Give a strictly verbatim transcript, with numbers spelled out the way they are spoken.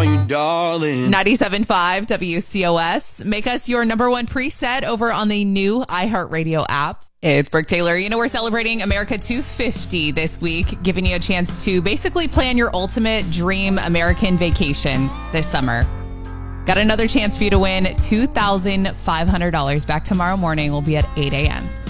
you, darling. ninety-seven point five W C O S. Make us your number one preset over on the new iHeartRadio app. It's Brooke Taylor. You know, we're celebrating America two fifty this week, giving you a chance to basically plan your ultimate dream American vacation this summer. Got another chance for you to win two thousand five hundred dollars. Back tomorrow morning. We'll be at eight a.m.